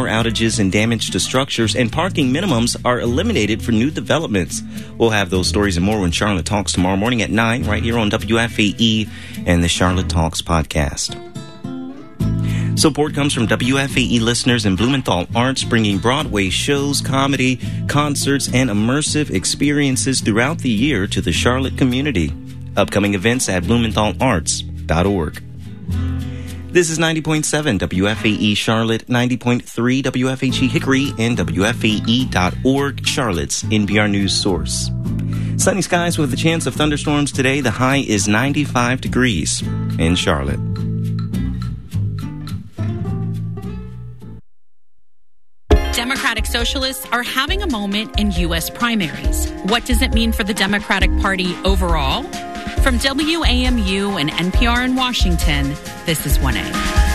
outages and damage to structures, and parking minimums are eliminated for new developments. We'll have those stories and more when Charlotte Talks tomorrow morning at 9 right here on WFAE and the Charlotte Talks podcast. Support comes from WFAE listeners in Blumenthal Arts, bringing Broadway shows, comedy, concerts, and immersive experiences throughout the year to the Charlotte community. Upcoming events at blumenthalarts.org. This is 90.7 WFAE Charlotte, 90.3 WFHE Hickory, and WFAE.org, Charlotte's NPR News source. Sunny skies with a chance of thunderstorms today. The high is 95 degrees in Charlotte. Democratic Socialists are having a moment in U.S. primaries. What does it mean for the Democratic Party overall? From WAMU and NPR in Washington, this is 1A.